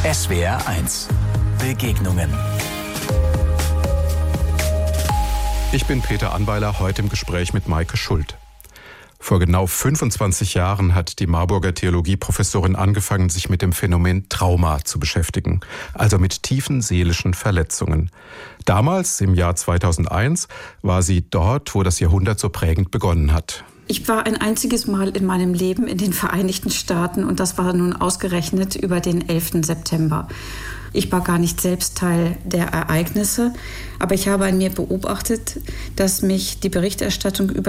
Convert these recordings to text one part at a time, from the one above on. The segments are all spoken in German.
SWR 1 Begegnungen. Ich bin Peter Anweiler, heute im Gespräch mit Maike Schult. Vor genau 25 Jahren hat die Marburger Theologieprofessorin angefangen, sich mit dem Phänomen Trauma zu beschäftigen, also mit tiefen seelischen Verletzungen. Damals, im Jahr 2001, war sie dort, wo das Jahrhundert so prägend begonnen hat. Ich war ein einziges Mal in meinem Leben in den Vereinigten Staaten und das war nun ausgerechnet über den 11. September. Ich war gar nicht selbst Teil der Ereignisse, aber ich habe an mir beobachtet, dass mich die Berichterstattung über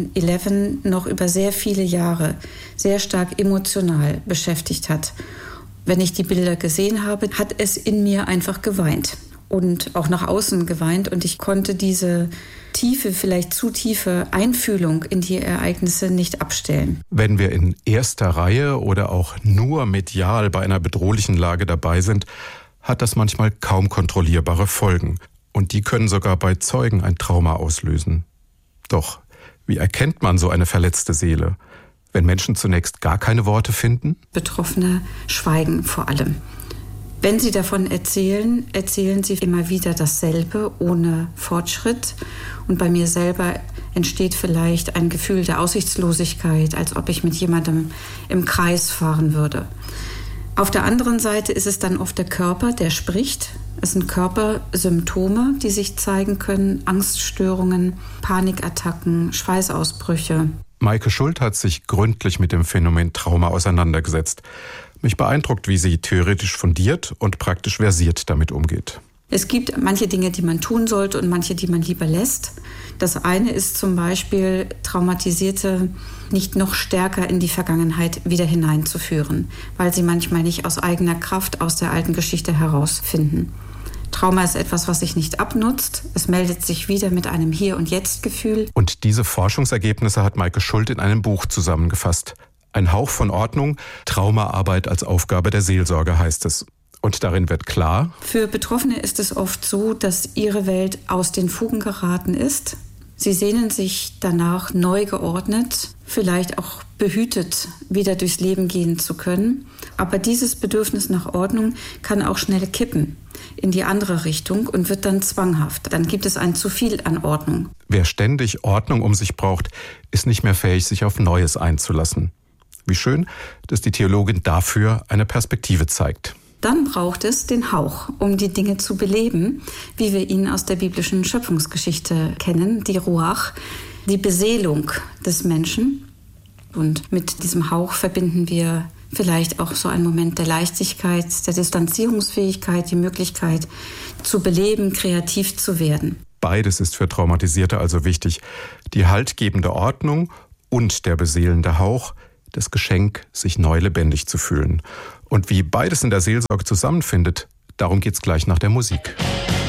9/11 noch über sehr viele Jahre sehr stark emotional beschäftigt hat. Wenn ich die Bilder gesehen habe, hat es in mir einfach geweint und auch nach außen geweint und ich konnte diese tiefe, vielleicht zu tiefe Einfühlung in die Ereignisse nicht abstellen. Wenn wir in erster Reihe oder auch nur medial bei einer bedrohlichen Lage dabei sind, hat das manchmal kaum kontrollierbare Folgen. Und die können sogar bei Zeugen ein Trauma auslösen. Doch, wie erkennt man so eine verletzte Seele? Wenn Menschen zunächst gar keine Worte finden? Betroffene schweigen vor allem. Wenn sie davon erzählen, erzählen sie immer wieder dasselbe, ohne Fortschritt. Und bei mir selber entsteht vielleicht ein Gefühl der Aussichtslosigkeit, als ob ich mit jemandem im Kreis fahren würde. Auf der anderen Seite ist es dann oft der Körper, der spricht. Es sind Körpersymptome, die sich zeigen können, Angststörungen, Panikattacken, Schweißausbrüche. Maike Schult hat sich gründlich mit dem Phänomen Trauma auseinandergesetzt. Mich beeindruckt, wie sie theoretisch fundiert und praktisch versiert damit umgeht. Es gibt manche Dinge, die man tun sollte und manche, die man lieber lässt. Das eine ist zum Beispiel, Traumatisierte nicht noch stärker in die Vergangenheit wieder hineinzuführen, weil sie manchmal nicht aus eigener Kraft aus der alten Geschichte herausfinden. Trauma ist etwas, was sich nicht abnutzt. Es meldet sich wieder mit einem Hier- und Jetzt-Gefühl. Und diese Forschungsergebnisse hat Maike Schult in einem Buch zusammengefasst. Ein Hauch von Ordnung, Traumaarbeit als Aufgabe der Seelsorge heißt es. Und darin wird klar: Für Betroffene ist es oft so, dass ihre Welt aus den Fugen geraten ist. Sie sehnen sich danach, neu geordnet, vielleicht auch behütet, wieder durchs Leben gehen zu können. Aber dieses Bedürfnis nach Ordnung kann auch schnell kippen in die andere Richtung und wird dann zwanghaft. Dann gibt es ein zu viel an Ordnung. Wer ständig Ordnung um sich braucht, ist nicht mehr fähig, sich auf Neues einzulassen. Wie schön, dass die Theologin dafür eine Perspektive zeigt. Dann braucht es den Hauch, um die Dinge zu beleben, wie wir ihn aus der biblischen Schöpfungsgeschichte kennen, die Ruach, die Beseelung des Menschen. Und mit diesem Hauch verbinden wir vielleicht auch so einen Moment der Leichtigkeit, der Distanzierungsfähigkeit, die Möglichkeit zu beleben, kreativ zu werden. Beides ist für Traumatisierte also wichtig. Die haltgebende Ordnung und der beseelende Hauch, das Geschenk, sich neu lebendig zu fühlen. Und wie beides in der Seelsorge zusammenfindet, darum geht's gleich nach der Musik.